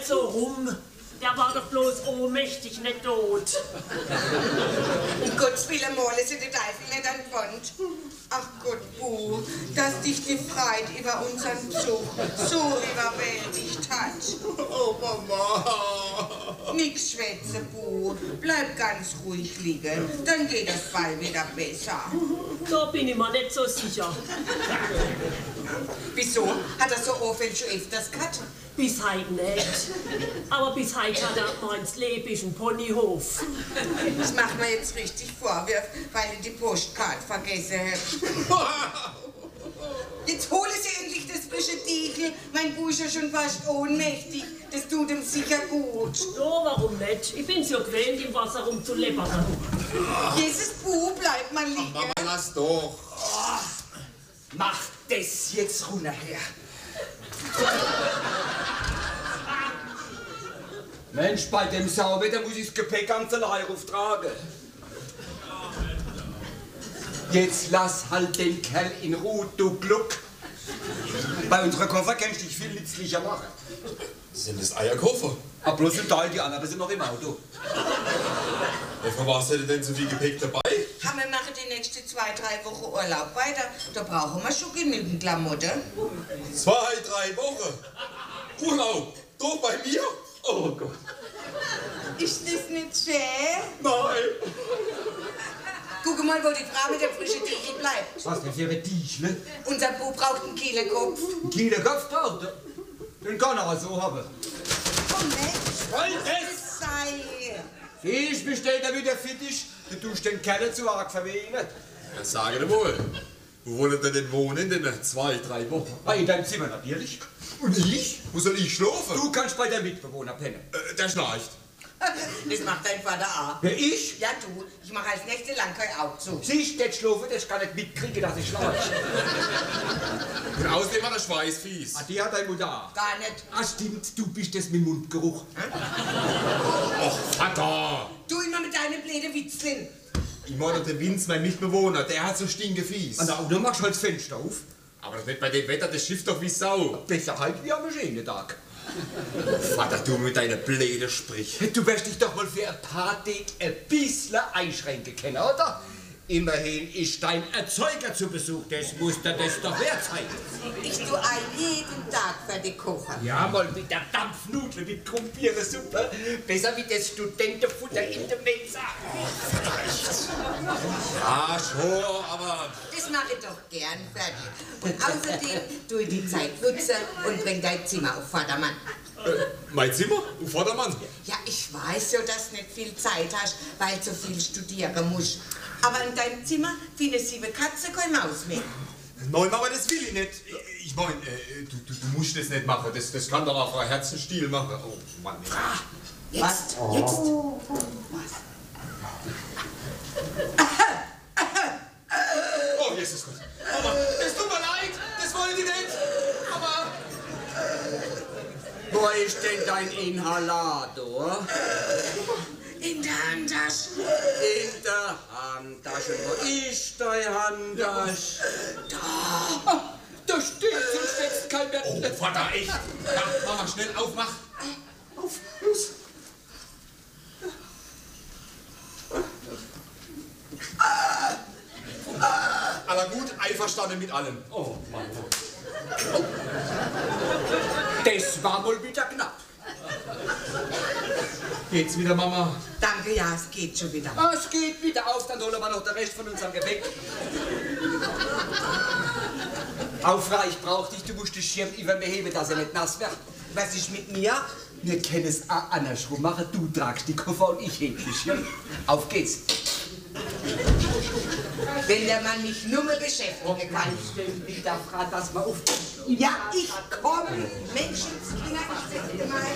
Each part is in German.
nicht so rum. Der war doch bloß ohnmächtig, nicht tot. Um Gottes Willen malen Sie den Teufel nicht an die Wand. Ach Gott, Bu, dass dich die Freude über unseren Besuch so überwältigt hat. Oh, Mama. Nix schwätze, Bu. Bleib ganz ruhig liegen, dann geht es bald wieder besser. Da bin ich mir nicht so sicher. Wieso? Hat er so Ohrfell schon öfters gehabt? Bis heute nicht. Aber bis heute hat er meinen lebischen Ponyhof. Das macht mir jetzt richtig Vorwürfe, weil ich die Postkarte vergessen habe. Jetzt hole Sie endlich das frische Tiegel. Mein Bu ist ja schon fast ohnmächtig. Das tut ihm sicher gut. Ja, warum nicht? Ich bin so gewöhnt, im Wasser rumzuleppern. Jesus, Bu, bleib mal liegen. Mama, lass doch. Oh, mach das jetzt runter her. Mensch, bei dem Sauwetter muss ich das Gepäck ganz allein auftragen. Jetzt lass halt den Kerl in Ruhe, du Gluck. Bei unserer Koffer kannst du dich viel nützlicher machen. Sind das Eierkoffer? Aber bloß ein Teil, die anderen sind noch im Auto. Wovon warst du denn so viel Gepäck dabei? Wir machen die nächsten 2-3 Wochen Urlaub weiter. Da brauchen wir schon genügend Klamotten. 2-3 Wochen? Urlaub? Doch bei mir? Oh Gott. Ist das nicht schwer? Nein. Guck mal, wo die Frau mit der frischen Tiegel bleibt. Was denn für ein Tiegel? Unser Bu braucht einen Kielerkopf. Ein kleiner Kopf braucht er. Den kann er so haben. Komm, Mensch. Wollt es sei. Ich bestellt er wieder Fittich. Du tust den Kerl zu arg verwehen. Ja, sage dir wohl. Wo wollen ihr denn wohnen in den 2-3 Wochen? In deinem Zimmer natürlich. Und ich? Wo soll ich schlafen? Du kannst bei der Mitbewohner pennen. Der schnarcht. Das macht dein Vater auch. Wer ich? Ja, du. Ich mache als nächste lang kein Auge zu. Siehst, der schlafen, das kann nicht mitkriegen, dass ich schlafe. Und außerdem hat er Schweißfies. Ah, die hat deine Mutter auch. Gar nicht. Ah, stimmt, du bist das mit Mundgeruch. Och, Vater! Du immer mit deinen blöden Witzchen. Ich meine, der Vince, mein Mitbewohner, der hat so stinkefies. An der Auto machst du halt das Fenster auf. Aber das nicht bei dem Wetter, das schifft doch wie Sau. Besser halt wie am Maschinentag. Vater, du mit deiner blöde Sprich. Du wirst dich doch mal für ein paar Tage ein bisschen einschränken können, oder? Immerhin ist dein Erzeuger zu Besuch, das muss dir das doch wert sein. Ich tue jeden Tag für die kochen. Ja, mal mit der Dampfnudel, mit Krumpierensuppe. Besser wie das Studentenfutter in der Mensa. Ja, schon, aber... Das mache ich doch gern fertig. Und außerdem tue ich die Zeit nutzen und bring dein Zimmer auf Vordermann. Mein Zimmer? Du Vordermann? Ja, ich weiß ja, dass du nicht viel Zeit hast, weil du so viel studieren musst. Aber in deinem Zimmer findest du 7 Katzen, kein Maus mehr. Nein, Mama, das will ich nicht. Ich meine, du musst das nicht machen. Das kann doch auch Frau Herzenstiel machen. Oh, Mann. Jetzt, Was? jetzt. Oh, Jesus Gott. Mama, es tut mir leid. Das wollte ich nicht. Mama. Wo ist denn dein Inhalator? In der Handtasche. In der Handtasche. Wo ist deine Handtasche? Da! Da steht und steckt kein Bett. Oh, Vater, echt. Ja, Mama, schnell aufmach. Auf, los. Aber gut, einverstanden mit allem. Oh, Mann. Das war wohl wieder knapp. Geht's wieder, Mama? Danke, ja, es geht schon wieder. Ah, es geht wieder auf, dann holen wir noch den Rest von unserem Gepäck. Aufra, ich brauch dich, du musst den Schirm über mir heben, dass er nicht nass wird. Was ist mit mir? Wir können es auch andersrum machen, du tragst die Koffer und ich hebe den Schirm. Auf geht's. Wenn der Mann mich nur mehr beschäftigen kann. Ich darf gerade, dass wir auf... Ja, ich komme. Menschenskinder, ich setze mal.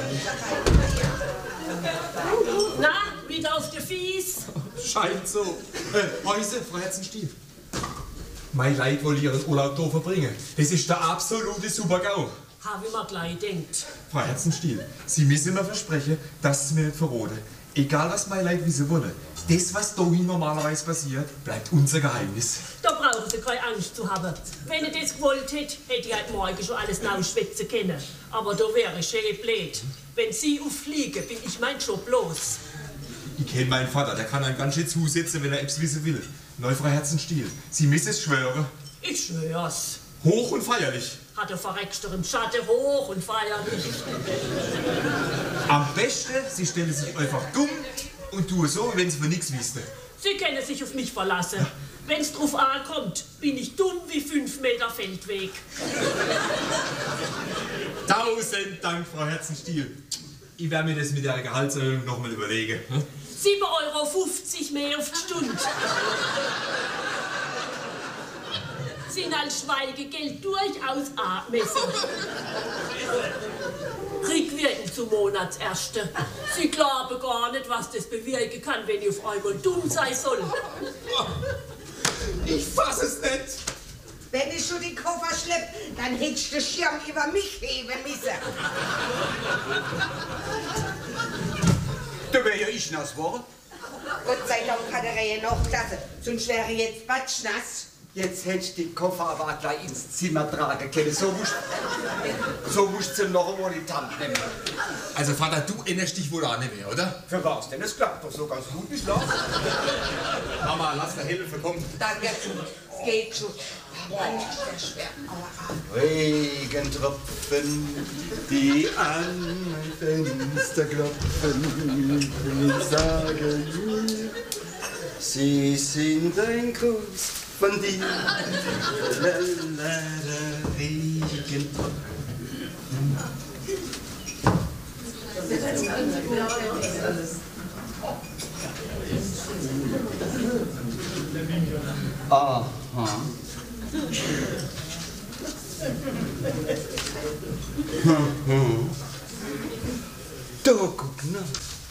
Na, wieder auf der Fies? Scheint so. Häuse, Frau Herzenstiel. Mein Leid will ihren Urlaub hier verbringen. Das ist der absolute Super-GAU. Habe ich mir gleich gedacht. Frau Herzenstiel, Sie müssen mir versprechen, dass Sie mir nicht verraten. Egal was mein Leid wissen wolle. Das, was da normalerweise passiert, bleibt unser Geheimnis. Da brauchen Sie Sie keine Angst zu haben. Wenn ich das gewollt hätte, hätte ich heute Morgen schon alles nachschwätzen können. Aber da wäre ich schön blöd. Wenn Sie auffliegen, bin ich mein Job los. Ich kenne meinen Vater, der kann einem ganz schön zusetzen, wenn er etwas wissen will. Neu, Frau Herzenstiel, Sie müssen es schwören. Ich schwör's. Hoch und feierlich. Hat der Verreckster im Schatten hoch und feierlich. Am besten, Sie stellen sich einfach dumm und tun so, wenn Sie von nichts wissen. Sie können sich auf mich verlassen. Wenn's drauf ankommt, bin ich dumm wie 5 Meter Feldweg. 1000 Dank, Frau Herzenstiel. Ich werde mir das mit der Gehaltserhöhung noch mal überlegen. 7,50 € mehr auf die Stunde. Sind als Schweigegeld durchaus angemessen. Rückwirkend zum Monatsersten. Sie glauben gar nicht, was das bewirken kann, wenn ich auf einmal dumm sein soll. Ich fass es nicht. Wenn ich schon den Koffer schlepp, dann hättest du den Schirm über mich heben müssen. Da wäre ja ich nass geworden. Gott sei Dank hat er ja noch Klasse, sonst wäre jetzt batschnass. Jetzt hättest du den Koffer aber gleich ins Zimmer tragen können. So musst du noch einmal in die Hand nehmen. Also Vater, du erinnerst dich wohl auch nicht mehr, oder? Für was denn? Es klappt doch so ganz gut bislang. Mama, lass der Hilfe kommen. Danke, es geht schon. Mann, ist der schwer. Regentropfen, die an mein Fenster klopfen, ich sage mir, sie sind ein Kuss von dir. Regentropfen. Aha. Da guck na.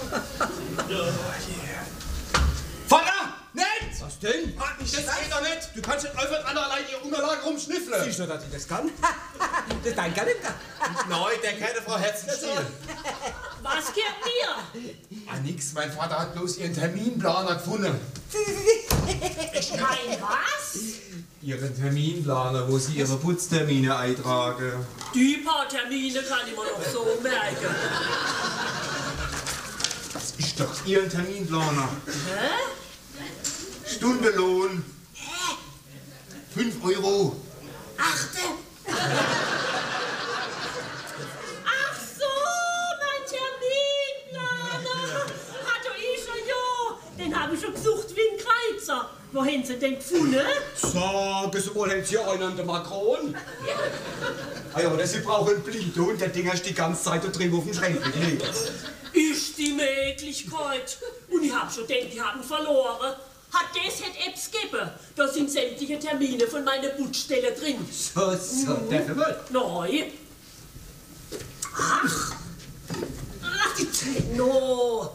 Vater! Nicht! Was denn? Das geht doch nicht! Du kannst nicht einfach an allein ihre Unterlagen rumschnüffeln! Siehst du, dass ich das kann? Das ist dein Kalender. Nein, der kennt Frau Herzenstiel. Was gehört mir? Ah, nix, mein Vater hat bloß ihren Terminplaner gefunden. Mein was? Ihren Terminplaner, wo Sie Ihre Putztermine eintragen. Die paar Termine kann ich mir noch so merken. Das ist doch Ihr Terminplaner. Hä? Stundenlohn. 5 €. Achte! Ach so, mein Terminplaner! Hatte ich schon, ja! Den habe ich schon gesucht wie ein Kreuzer. Wo haben Sie den gefunden? Sagen Sie wohl, haben Sie einen an der Macron? Ah ja, oder Sie brauchen einen Blindhund, der Ding hast die ganze Zeit da drin auf dem Schränkchen gelegt. Ist die Möglichkeit. Und ich habe schon gedacht, die haben verloren. Hat das hätte Apps gegeben. Da sind sämtliche Termine von meiner Putzstelle drin. So, der wohl. Neu. Ach, die Tenno.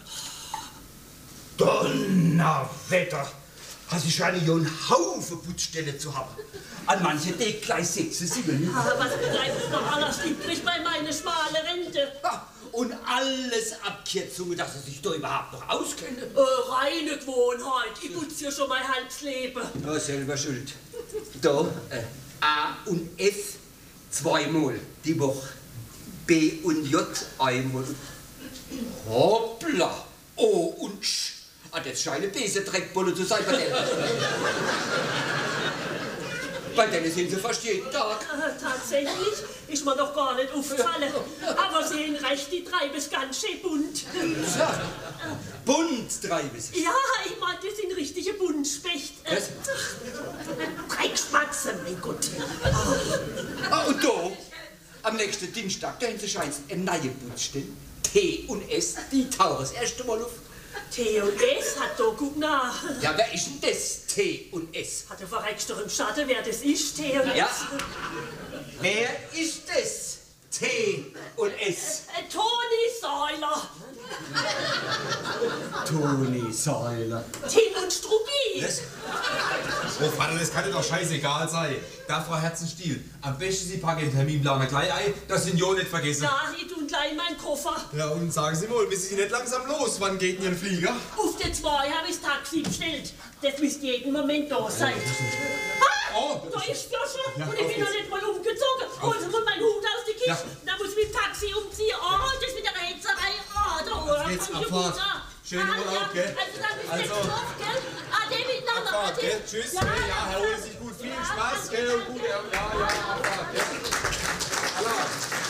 Donnerwetter! Hast du schon einen Haufen Putzstellen zu haben? An manche Tag gleich 6, 7. Aber was bleibt noch alles übrig bei meiner schmalen Rente? Und alles Abkürzungen, dass sie sich da überhaupt noch auskennen. Reine Gewohnheit. Ich putze ja schon mein halbes Leben. Ja, selber schuld. Da, A und F 2-mal die Woche. B und J einmal. Hoppla! O und Sch. Ah, das scheint eine Bese-Dreckbulle zu sein bei denen. Bei denen sind sie fast jeden Tag. Tatsächlich ist mir noch gar nicht aufgefallen. Aber Sie haben recht, die treiben es ganz schön bunt. Ja, bunt treiben sie. Ja, ich meine, das sind richtige Buntspecht. Was? Dreckspatzen, mein Gott. Ah, und da, am nächsten Dienstag, da haben sie scheint eine neue Putzstelle. T und S, die tauchen das erste Mal auf. T und S hat da gut nach. Ja, wer ist denn das? T und S. Hat der verreckst doch im Schatten, wer das ist, T und Ja. S. Wer ist das? T und S. Toni Säuler. Toni Säuler. Tim und Struppi. Oh, Vater, das kann dir doch scheißegal sein. Da, Frau Herzenstiel, am besten Sie packen den Terminplaner gleich ein, dass Sie ihn ja nicht vergessen. Ja, ich tue gleich meinen Koffer. Ja, und sagen Sie mal, müssen Sie nicht langsam los? Wann geht denn Ihr Flieger? Auf der 2 habe ich das Taxi bestellt. Das müsste jeden Moment da sein. Oh, Da ist Flasche Ja, und ich bin auf noch nicht mal umgezogen. Holen Sie mal meinen Hut aus der Kiste. Ja. Da muss ich mit dem Taxi umziehen. Oh, das mit der Rätserei. Oh, da Urlaub Jetzt kann ich Abfahrt. gut an. Schönen Urlaub, gell? Also dann bis nächste Also. Woche, gell? Ade miteinander. Abfahrt, Ade. gell? Tschüss, ja, erholen Sie sich gut. Viel Spaß, gell? Und gut, ja, Abfahrt, gell? Allah.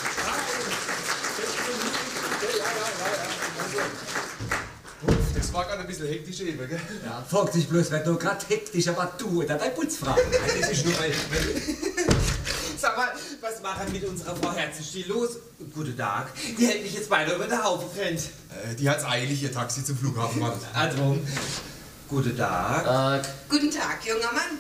Das war gerade ein bisschen hektisch eben, gell? Ja, fragt sich bloß, wer da gerade hektisch, aber du oder dein Putzfrau. Das ist nur weil Sag mal, was machen mit unserer Frau Herzenstiel los? Guten Tag. Die hätte mich jetzt beinahe über den Haufen gerannt. die hat's eilig, ihr Taxi zum Flughafen wartet. Drum. Guten Tag. Guten Tag, junger Mann.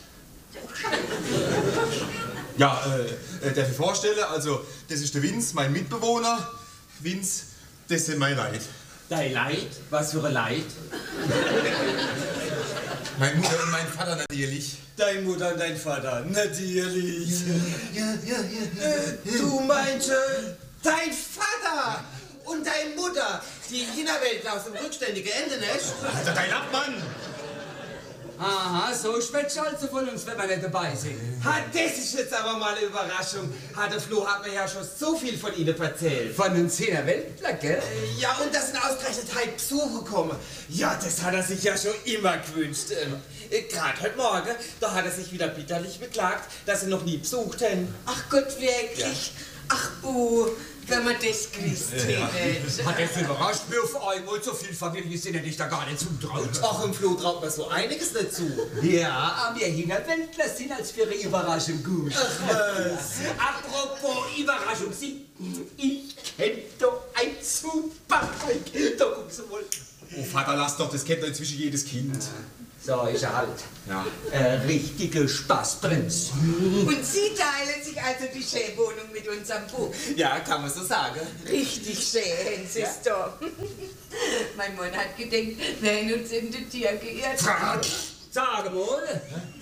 Ja, darf ich vorstellen, also, das ist der Vince, mein Mitbewohner. Vince, das sind mein Leid. Dein Leid? Was für ein Leid? Meine Mutter und mein Vater natürlich. Dein Mutter und dein Vater, natürlich. Du meinst dein Vater und deine Mutter, die China-Welt aus dem rückständigen Ende, nicht? Alter, dein Abmann! Aha, so schwätzt also von uns, wenn wir nicht dabei sind. Das ist jetzt aber mal eine Überraschung. Der Flo hat mir ja schon so viel von Ihnen erzählt. Von uns hier Weltler, gell? Ja, und dass ein ausgerechnet heute Besuche kommen. Ja, das hat er sich ja schon immer gewünscht. Gerade heute Morgen, da hat er sich wieder bitterlich beklagt, dass er noch nie besucht hätten. Ach Gott, wirklich? Ach, Bu, wenn man das gewusst hätte. Hat das überrascht mir auf einmal, so viel Familie sind ja nicht da gar nicht zutraut. Ach, im Flo traut man so einiges nicht zu. Ja, aber wir Hinterwäldler sind als für ihre Überraschung gut. Apropos Überraschung, ich kenne doch ein super Zeug. Da guckst du mal. Oh Vater, lass doch, das kennt doch inzwischen jedes Kind. So ist er halt. Ja. Richtige Spaßprinz. Und Sie teilen sich also die Schäwohnung mit unserem Bu. Ja, kann man so sagen. Richtig schön, Sie ist da. Mein Mann hat gedacht, wir hätten uns in die Tier geirrt. Sag mal,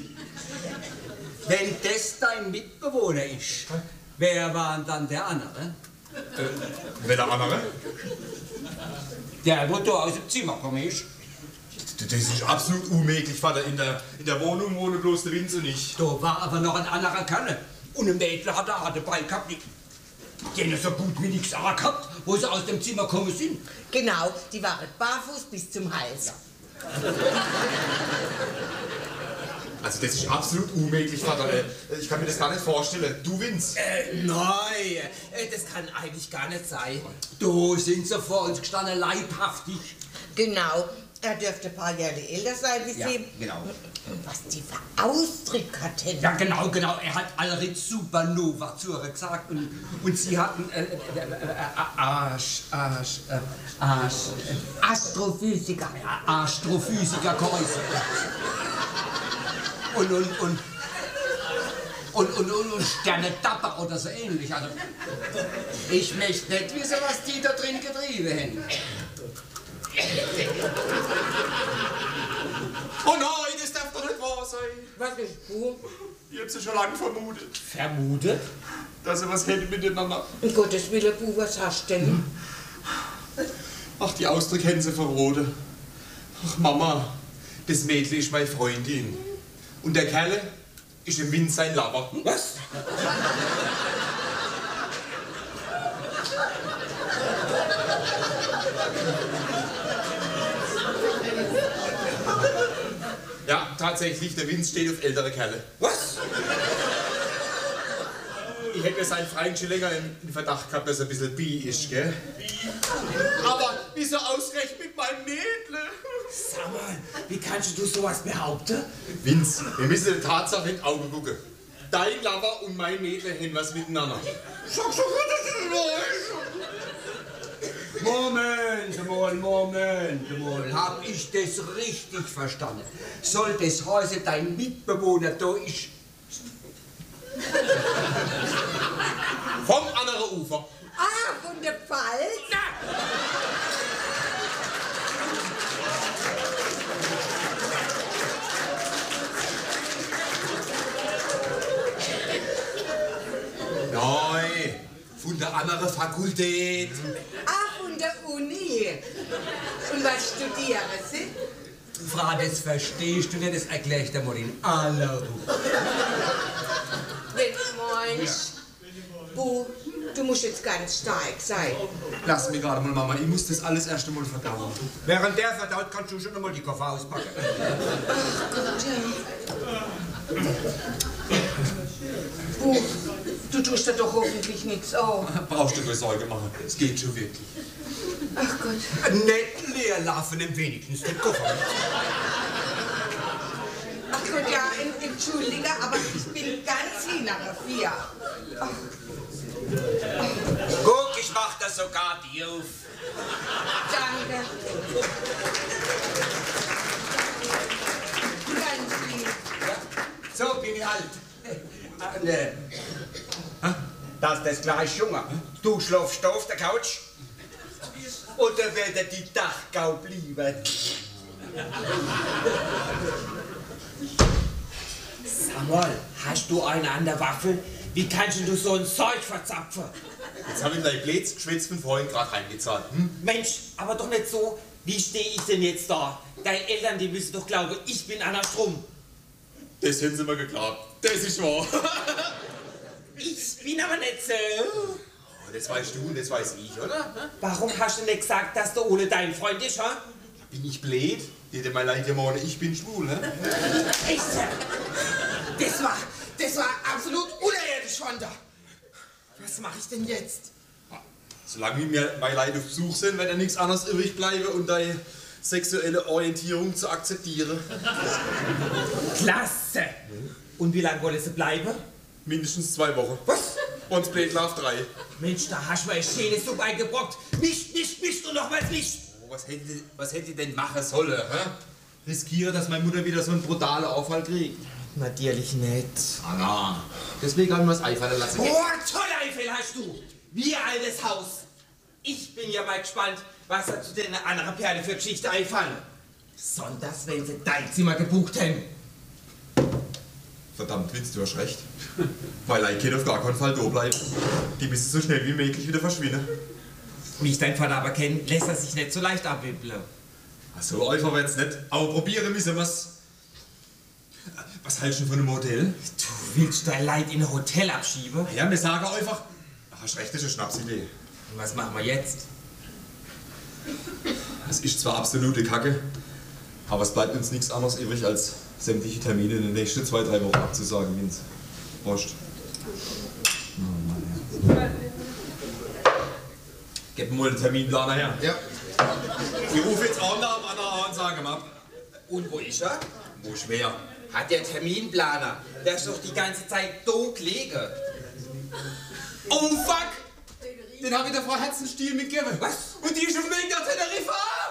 wenn das dein Mitbewohner ist, wer war denn dann der andere? Wer der andere? Der, wo du aus dem Zimmer gekommen ist. Das ist absolut unmöglich, Vater. In der Wohnung wohnen bloß der Vince und ich. Da war aber noch ein anderer Kerl. Und ein Mädel hat er dabei gehabt. Die haben so gut wie nichts gehabt, wo sie aus dem Zimmer gekommen sind. Genau, die waren barfuß bis zum Hals. Also das ist absolut unmöglich, Vater. Ich kann mir das gar nicht vorstellen. Du, Vince. Nein, das kann eigentlich gar nicht sein. Da sind sie vor uns gestanden, leibhaftig. Genau, er dürfte ein paar Jahre älter sein wie Sie. Genau. Was die für Ausdruck hatten. Ja, genau. Er hat Alred Supernova zu ihr gesagt und sie hatten Astrophysiker. Astrophysiker Käuse. Und Sterne Dapper oder so ähnlich. Also, ich möchte nicht wissen, was die da drin getrieben haben. Oh nein, das darf doch nicht wahr sein. Was ist Bu? Ich hab's ja schon lange vermutet, Vermutet? dass sie was hätten miteinander. Um Gottes Willen, Bu, was hast du denn? Ach, die Ausdrücke hätten sie verroten. Ach, Mama, das Mädchen ist meine Freundin. Und der Kerl ist im Vince sein Lover. Was? Ja, tatsächlich, der Vince steht auf ältere Kerle. Was? Ich hätte mir seinen Freund schon länger in Verdacht gehabt, dass er ein bisschen bi ist, gell? Aber wieso ausgerechnet mit meinem Mädle? Sag mal, wie kannst du sowas behaupten? Vince, wir müssen der Tatsache in die Augen gucken. Dein Lover und mein Mädle haben was miteinander. Moment mal. Hab ich das richtig verstanden? Soll das heißen, dein Mitbewohner da ist... Vom anderen Ufer. Ah, von der Pfalz? Nein, von der anderen Fakultät. Ah, von der Uni. Und was studieren Sie? Frau, das verstehst du nicht, das erklär ich dir mal in aller Ruhe. musst jetzt ganz stark sein. Lass mich gerade mal, Mama. Ich muss das alles erst einmal verdauen. Während der verdaut, kannst du schon einmal die Koffer auspacken. Du tust da doch hoffentlich nichts an. Brauchst du dir Sorge machen. Es geht schon wirklich. Ach Gott. Nicht leer laufen, im wenigstens den Koffer mit. Ach Gott, ja, entschuldige, aber ich bin ganz hintere 4. Guck, ich mach das sogar dir auf. Danke. Ganz lieb. So bin ich halt. Ne. Das ist das gleich Junge. Du schlafst auf der Couch. Oder wird die Dachgau bleiben? Samuel, hast du eine an der Waffel? Wie kannst du so ein Zeug verzapfen? Jetzt hab ich dein Blöds geschwitzt von vorhin gerade heimgezahlt. Mensch, aber doch nicht so. Wie stehe ich denn jetzt da? Deine Eltern, die müssen doch glauben, ich bin Anna Strum. Das hätten sie mir geglaubt. Das ist wahr. Ich bin aber nicht so. Oh, das weißt du und das weiß ich, oder? Warum hast du nicht gesagt, dass du ohne deinen Freund bist, ha? Bin ich blöd? Jede mal leid morgen, ich bin schwul, ne? Echt? Das war absolut unerirdisch von da. Was mache ich denn jetzt? Solange wir meine Leute auf Besuch sind, wird ja nichts anderes übrig bleiben und deine sexuelle Orientierung zu akzeptieren. Klasse! Und wie lange wollen sie bleiben? Mindestens 2 Wochen. Was? Und Split Love 3. Mensch, da hast du mir eine schöne Suppe eingebrockt. Nicht und nochmals nicht. Oh, was hätte ich denn machen sollen, hä? Riskiere, dass meine Mutter wieder so einen brutalen Aufall kriegt. Natürlich nicht. Anna. Deswegen haben wir das einfallen lassen. Oh, tolle Eifel hast du! Wie ein altes Haus. Ich bin ja mal gespannt, was da zu den anderen Perlen für Geschichte einfallen. Besonders, wenn sie dein Zimmer gebucht haben. Verdammt, Witz, du hast recht. Weil ein Kind auf gar keinen Fall da bleibt. Die müssen so schnell wie möglich wieder verschwinden. Wie ich deinen Vater aber kenne, lässt er sich nicht so leicht abwippeln. Ach so einfach wird's nicht. Aber probieren müssen wir's. Was hältst du von einem Hotel? Du willst dein Leid in ein Hotel abschieben? Ja, wir sagen einfach, hast recht, das ist eine Schnapsidee. Und was machen wir jetzt? Das ist zwar absolute Kacke, aber es bleibt uns nichts anderes übrig, als sämtliche Termine in den nächsten 2-3 Wochen abzusagen, Vince. Prost. Oh Mann, ja. Gib mir mal den Terminplaner her. Ja. Ich rufe jetzt an am Anna an und sage ihm ab. Und wo ist er? Wo schwer? Hat der Terminplaner. Der ist doch die ganze Zeit do gelegen. Oh fuck! Den habe ich der Frau Herzenstiel mitgegeben. Was? Und die ist auf dem Weg nach Teneriffa!